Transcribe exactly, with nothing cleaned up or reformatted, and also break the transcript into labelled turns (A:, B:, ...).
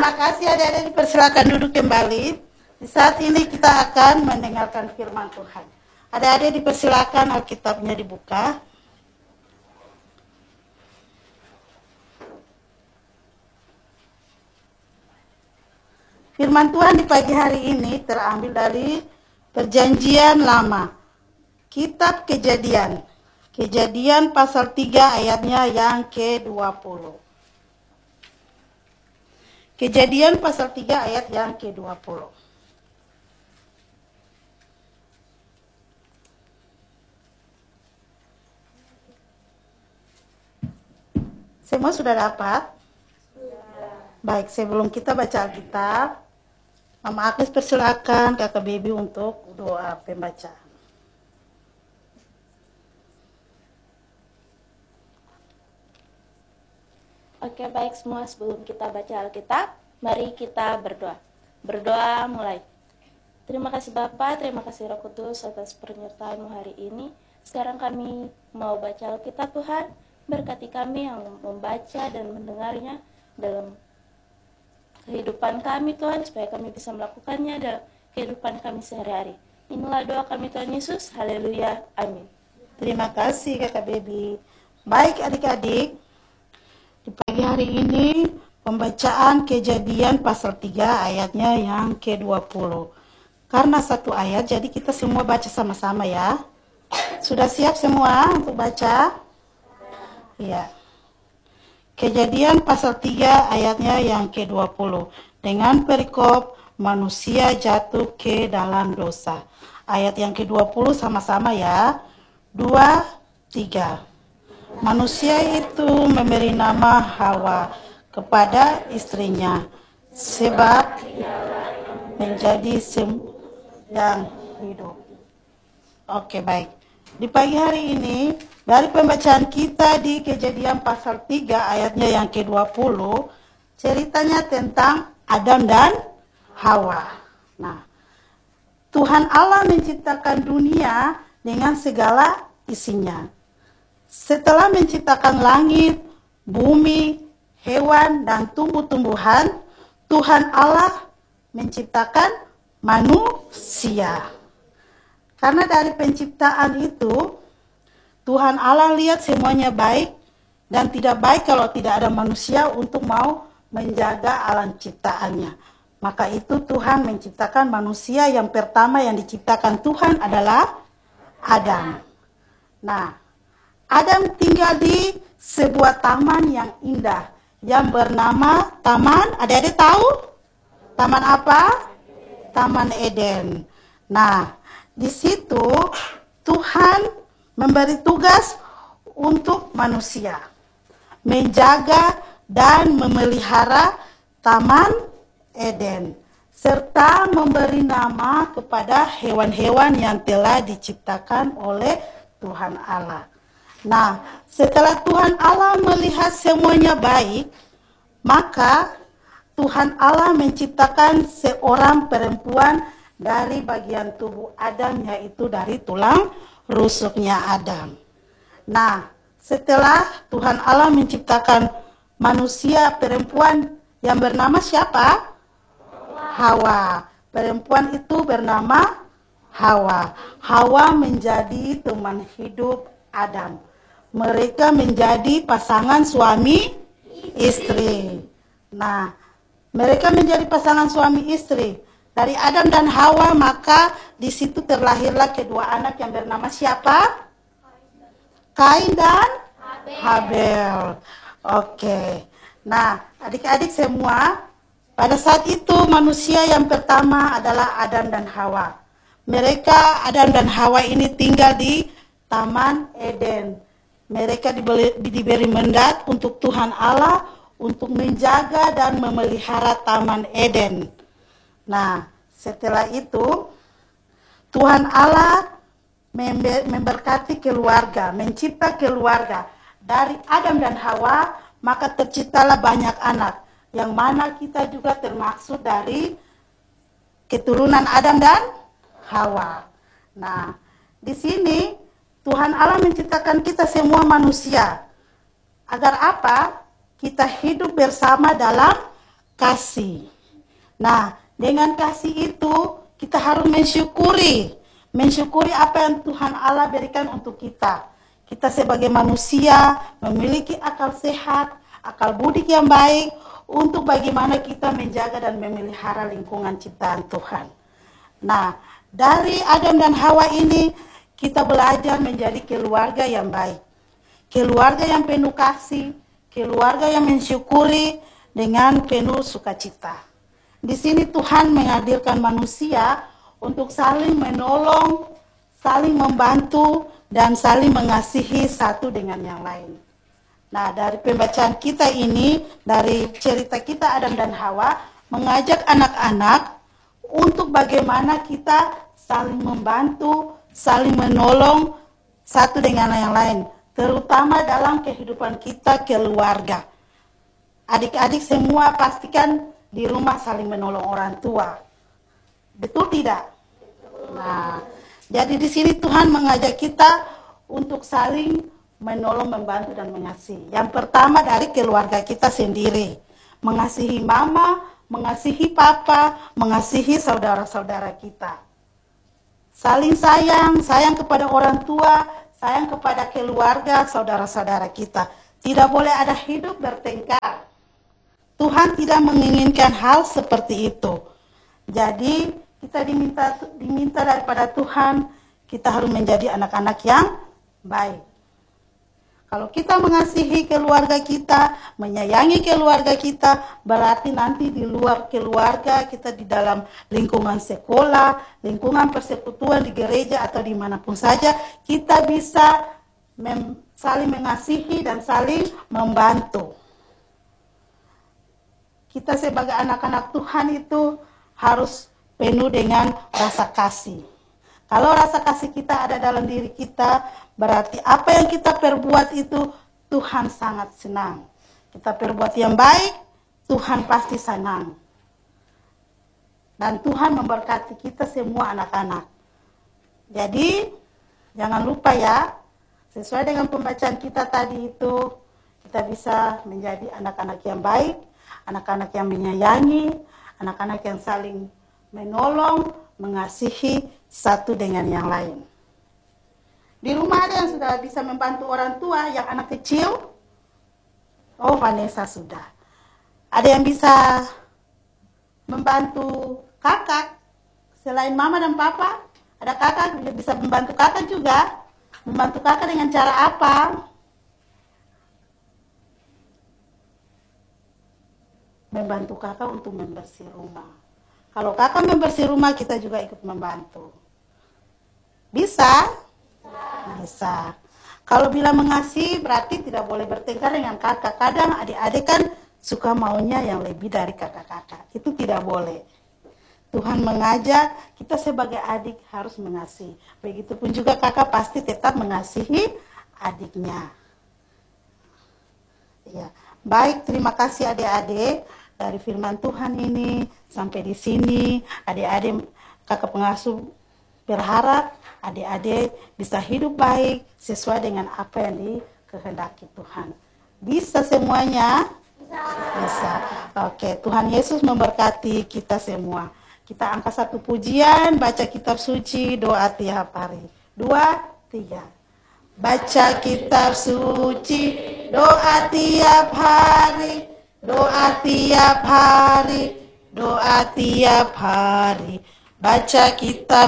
A: Terima kasih adik-adik, dipersilakan duduk kembali. Di saat ini kita akan mendengarkan firman Tuhan. Adik-adik dipersilakan Alkitabnya dibuka. Firman Tuhan di pagi hari ini terambil dari Perjanjian Lama, Kitab Kejadian. Kejadian pasal tiga ayatnya yang ke dua puluh. Kejadian pasal tiga ayat yang ke dua puluh. Semua sudah dapat? Sudah. Baik, sebelum kita baca Alkitab, Mama Agnes persilakan Kakak Baby untuk doa pembacaan.
B: Oke, baik semua, sebelum kita baca Alkitab, mari kita berdoa. Berdoa mulai. Terima kasih Bapa, terima kasih Roh Kudus atas penyertaan-Mu hari ini. Sekarang kami mau baca Alkitab Tuhan, berkati kami yang membaca dan mendengarnya dalam kehidupan kami Tuhan, supaya kami bisa melakukannya dalam kehidupan kami sehari-hari. Inilah doa kami Tuhan Yesus, haleluya, amin.
A: Terima kasih Kakak Baby. Baik adik-adik, di pagi hari ini pembacaan Kejadian pasal tiga ayatnya yang ke dua puluh. Karena satu ayat, jadi kita semua baca sama-sama ya. Sudah siap semua untuk baca? Ya. Kejadian pasal tiga ayatnya yang ke dua puluh. Dengan perikop manusia jatuh ke dalam dosa. Ayat yang ke dua puluh sama-sama ya. Dua, tiga. Manusia itu memberi nama Hawa kepada istrinya, sebab menjadi sem yang hidup. Oke, baik. Di pagi hari ini, dari pembacaan kita di Kejadian pasal tiga ayatnya yang ke dua puluh, ceritanya tentang Adam dan Hawa. Nah, Tuhan Allah menciptakan dunia dengan segala isinya. Setelah menciptakan langit, bumi, hewan, dan tumbuh-tumbuhan, Tuhan Allah menciptakan manusia. Karena dari penciptaan itu, Tuhan Allah lihat semuanya baik, dan tidak baik kalau tidak ada manusia untuk mau menjaga alam ciptaannya. Maka itu Tuhan menciptakan manusia yang pertama yang diciptakan Tuhan adalah Adam. Nah, Adam tinggal di sebuah taman yang indah yang bernama Taman, adik-adik tahu? Taman apa? Taman Eden. Nah, di situ Tuhan memberi tugas untuk manusia menjaga dan memelihara Taman Eden serta memberi nama kepada hewan-hewan yang telah diciptakan oleh Tuhan Allah. Nah, setelah Tuhan Allah melihat semuanya baik, maka Tuhan Allah menciptakan seorang perempuan dari bagian tubuh Adam, yaitu dari tulang rusuknya Adam. Nah, setelah Tuhan Allah menciptakan manusia perempuan yang bernama siapa? Hawa. Perempuan itu bernama Hawa. Hawa menjadi teman hidup Adam. Mereka menjadi pasangan suami istri. Nah, mereka menjadi pasangan suami istri. Dari Adam dan Hawa, maka di situ terlahirlah kedua anak yang bernama siapa? Kain dan Habel. Oke. Nah, adik-adik semua, pada saat itu manusia yang pertama adalah Adam dan Hawa. Mereka, Adam dan Hawa ini tinggal di Taman Eden. Mereka diberi, diberi mandat untuk Tuhan Allah untuk menjaga dan memelihara Taman Eden. Nah, setelah itu Tuhan Allah memberkati keluarga, mencipta keluarga. Dari Adam dan Hawa, maka terciptalah banyak anak, yang mana kita juga termaksud dari keturunan Adam dan Hawa. Nah, di sini Tuhan Allah menciptakan kita semua manusia. Agar apa? Kita hidup bersama dalam kasih. Nah, dengan kasih itu kita harus mensyukuri. Mensyukuri apa yang Tuhan Allah berikan untuk kita. Kita sebagai manusia memiliki akal sehat, akal budi yang baik untuk bagaimana kita menjaga dan memelihara lingkungan ciptaan Tuhan. Nah, dari Adam dan Hawa ini kita belajar menjadi keluarga yang baik. Keluarga yang penuh kasih, keluarga yang mensyukuri dengan penuh sukacita. Di sini Tuhan menghadirkan manusia untuk saling menolong, saling membantu, dan saling mengasihi satu dengan yang lain. Nah, dari pembacaan kita ini, dari cerita kita Adam dan Hawa, mengajak anak-anak untuk bagaimana kita saling membantu, saling menolong satu dengan yang lain, terutama dalam kehidupan kita keluarga. Adik-adik semua pastikan di rumah saling menolong orang tua. Betul tidak? Nah, jadi di sini Tuhan mengajak kita untuk saling menolong, membantu, dan mengasihi. Yang pertama dari keluarga kita sendiri. Mengasihi mama, mengasihi papa, mengasihi saudara-saudara kita. Saling sayang, sayang kepada orang tua, sayang kepada keluarga, saudara-saudara kita. Tidak boleh ada hidup bertengkar. Tuhan tidak menginginkan hal seperti itu. Jadi kita diminta diminta daripada Tuhan, kita harus menjadi anak-anak yang baik. Kalau kita mengasihi keluarga kita, menyayangi keluarga kita, berarti nanti di luar keluarga kita, di dalam lingkungan sekolah, lingkungan persekutuan di gereja atau dimanapun saja, kita bisa mem- saling mengasihi dan saling membantu. Kita sebagai anak-anak Tuhan itu harus penuh dengan rasa kasih. Kalau rasa kasih kita ada dalam diri kita, berarti apa yang kita perbuat itu Tuhan sangat senang. Kita perbuat yang baik, Tuhan pasti senang. Dan Tuhan memberkati kita semua anak-anak. Jadi, jangan lupa ya, sesuai dengan pembacaan kita tadi itu, kita bisa menjadi anak-anak yang baik, anak-anak yang menyayangi, anak-anak yang saling menolong, mengasihi satu dengan yang lain. Di rumah ada yang sudah bisa membantu orang tua, yang anak kecil? Oh, Vanessa sudah. Ada yang bisa membantu kakak? Selain mama dan papa, ada kakak yang bisa membantu kakak juga? Membantu kakak dengan cara apa? Membantu kakak untuk membersih rumah. Kalau kakak membersih rumah, kita juga ikut membantu. Bisa? Bisa. Kalau bilang mengasihi, berarti tidak boleh bertengkar dengan kakak. Kadang adik-adik kan suka maunya yang lebih dari kakak-kakak. Itu tidak boleh. Tuhan mengajak kita sebagai adik harus mengasihi. Begitupun juga kakak pasti tetap mengasihi adiknya. Ya. Baik, terima kasih adik-adik. Dari firman Tuhan ini sampai di sini, adik-adik kakak pengasuh berharap adik-adik bisa hidup baik sesuai dengan apa yang dikehendaki Tuhan. Bisa semuanya? Bisa. Bisa. Oke, Tuhan Yesus memberkati kita semua. Kita angkat satu pujian, baca kitab suci, doa tiap hari. Dua, tiga. Baca kitab suci, doa tiap hari. Doa tiap hari, doa tiap hari, baca kitab